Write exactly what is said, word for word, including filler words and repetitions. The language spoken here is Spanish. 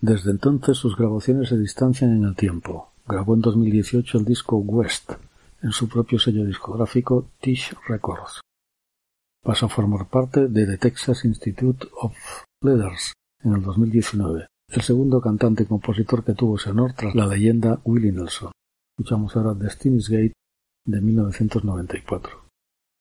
Desde entonces sus grabaciones se distancian en el tiempo. Grabó en dos mil dieciocho el disco West, en su propio sello discográfico Tisch Records. Pasó a formar parte de The Texas Institute of Leaders en el dos mil diecinueve, el segundo cantante y compositor que tuvo ese honor tras la leyenda Willie Nelson. Escuchamos ahora Destiny's Gate de mil novecientos noventa y cuatro.